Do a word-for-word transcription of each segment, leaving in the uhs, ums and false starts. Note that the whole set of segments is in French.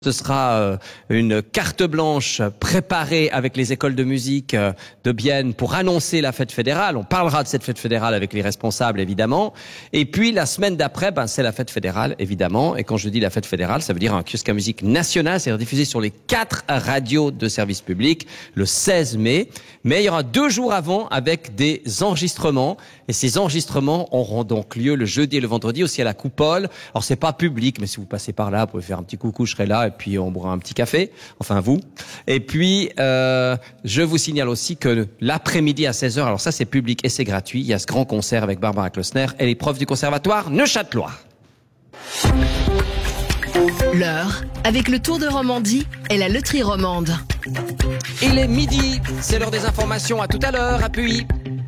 Ce sera euh, une carte blanche préparée avec les écoles de musique euh, de Bienne pour annoncer la fête fédérale. On parlera de cette fête fédérale avec les responsables, évidemment. Et puis, la semaine d'après, ben, c'est la fête fédérale, évidemment. Et quand je dis la fête fédérale, ça veut dire un kiosque à musique national, c'est-à-dire diffusé sur les quatre radios de service public le seize mai. Mais il y aura deux jours avant avec des enregistrements. Et ces enregistrements auront donc lieu le jeudi et le vendredi aussi à la Coupole. Alors, c'est pas public, mais si vous passez par là, vous pouvez faire un petit coucou, je serai là. Et puis on boira un petit café, enfin vous. Et puis, euh, je vous signale aussi que l'après-midi à seize heures, alors ça c'est public et c'est gratuit, il y a ce grand concert avec Barbara Klossner et les profs du conservatoire Neuchâtelois. L'heure, avec le Tour de Romandie et la loterie romande. Il est midi, c'est l'heure des informations, à tout à l'heure, appui.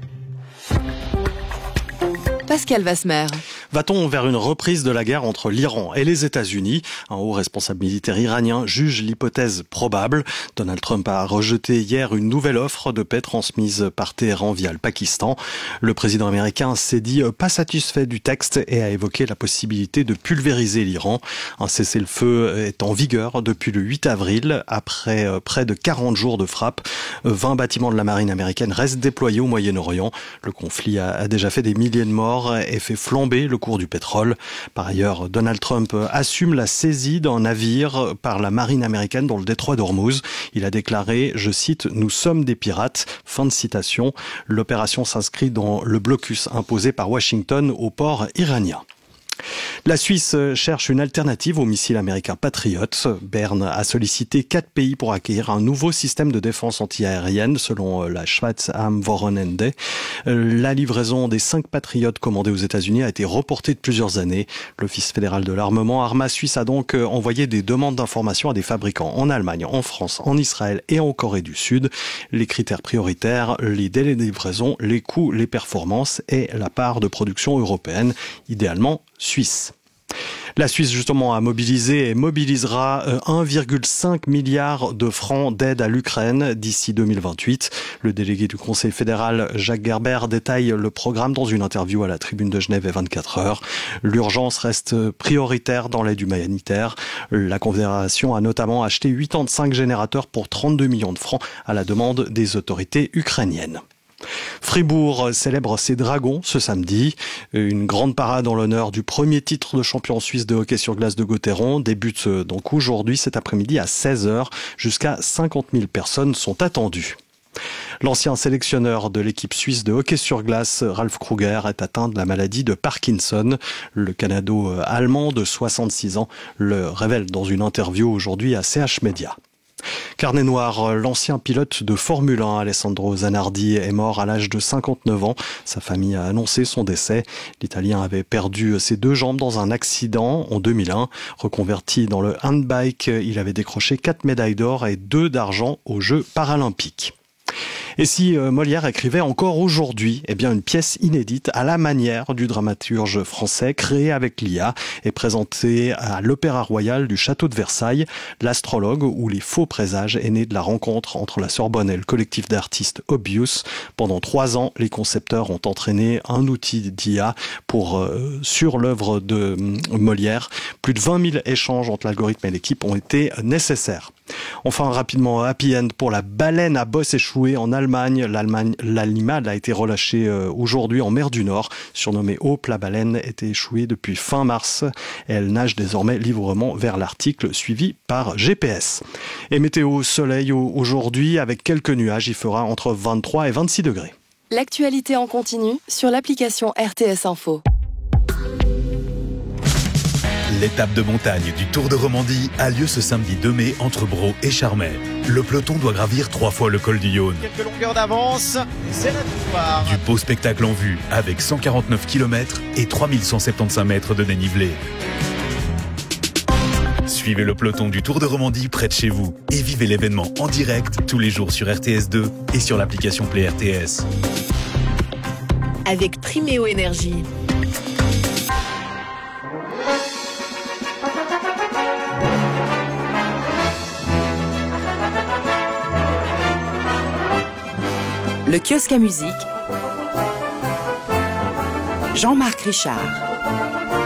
Pascal Vasmer. Va-t-on vers une reprise de la guerre entre l'Iran et les États-Unis ? Un haut responsable militaire iranien juge l'hypothèse probable. Donald Trump a rejeté hier une nouvelle offre de paix transmise par Téhéran via le Pakistan. Le président américain s'est dit pas satisfait du texte et a évoqué la possibilité de pulvériser l'Iran. Un cessez-le-feu est en vigueur depuis le huit avril. Après près de quarante jours de frappe, vingt bâtiments de la marine américaine restent déployés au Moyen-Orient. Le conflit a déjà fait des milliers de morts et fait flamber le cours du pétrole. Par ailleurs, Donald Trump assume la saisie d'un navire par la marine américaine dans le détroit d'Ormuz. Il a déclaré, je cite, « Nous sommes des pirates ». Fin de citation. L'opération s'inscrit dans le blocus imposé par Washington au port iranien. La Suisse cherche une alternative au missile américain Patriot. Berne a sollicité quatre pays pour acquérir un nouveau système de défense antiaérienne selon la Schweiz am Wochenende. La livraison des cinq Patriotes commandés aux États-Unis a été reportée de plusieurs années. L'Office fédéral de l'armement Arma Suisse a donc envoyé des demandes d'informations à des fabricants en Allemagne, en France, en Israël et en Corée du Sud. Les critères prioritaires, les délais de livraison, les coûts, les performances et la part de production européenne, idéalement suisse. La Suisse, justement, a mobilisé et mobilisera un virgule cinq milliard de francs d'aide à l'Ukraine d'ici deux mille vingt-huit. Le délégué du Conseil fédéral, Jacques Gerber, détaille le programme dans une interview à la Tribune de Genève et vingt-quatre heures. L'urgence reste prioritaire dans l'aide humanitaire. La Confédération a notamment acheté quatre-vingt-cinq générateurs pour trente-deux millions de francs à la demande des autorités ukrainiennes. Fribourg célèbre ses dragons ce samedi. Une grande parade en l'honneur du premier titre de champion suisse de hockey sur glace de Gauthieron débute donc aujourd'hui, cet après-midi à seize heures. Jusqu'à cinquante mille personnes sont attendues. L'ancien sélectionneur de l'équipe suisse de hockey sur glace, Ralf Kruger, est atteint de la maladie de Parkinson. Le Canado-allemand de soixante-six ans le révèle dans une interview aujourd'hui à C H Media. Carnet noir, l'ancien pilote de Formule un, Alessandro Zanardi, est mort à l'âge de cinquante-neuf ans. Sa famille a annoncé son décès. L'Italien avait perdu ses deux jambes dans un accident en deux mille un. Reconverti dans le handbike, il avait décroché quatre médailles d'or et deux d'argent aux Jeux paralympiques. Et si Molière écrivait encore aujourd'hui, eh bien une pièce inédite à la manière du dramaturge français créée avec l'I A est présentée à l'Opéra Royal du Château de Versailles. L'Astrologue ou les faux présages est né de la rencontre entre la Sorbonne et le collectif d'artistes Obvious. Pendant trois ans, les concepteurs ont entraîné un outil d'I A pour euh, sur l'œuvre de Molière. Plus de vingt mille échanges entre l'algorithme et l'équipe ont été nécessaires. Enfin, rapidement, happy end pour la baleine à bosse échouée en Allemagne. L'Allemagne, l'animal a été relâché aujourd'hui en mer du Nord. Surnommée Hope, la baleine était échouée depuis fin mars. Elle nage désormais librement vers l'Arctique, suivie par G P S. Et météo, soleil aujourd'hui avec quelques nuages. Il fera entre vingt-trois et vingt-six degrés. L'actualité en continu sur l'application R T S Info. L'étape de montagne du Tour de Romandie a lieu ce samedi deux mai entre Braux et Charmey. Le peloton doit gravir trois fois le col du Yonne. Quelques longueurs d'avance, c'est la victoire. Du beau spectacle en vue avec cent quarante-neuf kilomètres et trois mille cent soixante-quinze mètres de dénivelé. Suivez le peloton du Tour de Romandie près de chez vous et vivez l'événement en direct tous les jours sur R T S deux et sur l'application Play R T S. Avec Priméo Énergie. Le kiosque à musique, Jean-Marc Richard.